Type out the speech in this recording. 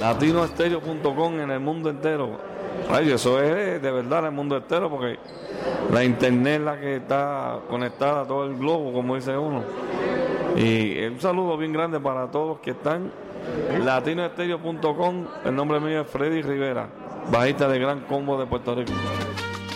latinoestereo.com en el mundo entero. Ay, eso es de verdad en el mundo entero, porque la internet es la que está conectada a todo el globo, como dice uno. Y un saludo bien grande para todos los que están. latinoestereo.com. El nombre mío es Freddy Rivera, bajista de Gran Combo de Puerto Rico.